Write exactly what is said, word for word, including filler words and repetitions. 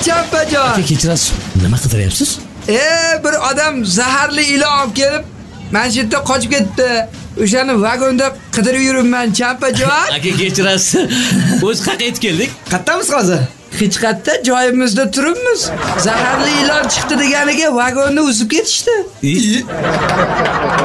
Champajon. Aka kechirasiz. Nima qidiryapsiz? E, bir odam zaharli ilon olib kelib, mana shu yerda qochib ketdi. O'shani vagonda qidirib yuribman, Champajon. Aka kechirasiz. O'z haqqa yetib keldik. Qayerdamiz hozir? Hech qayerda joyimizda turibmiz. Zaharli ilon chiqdi deganiga vagonni uzib ketishdi.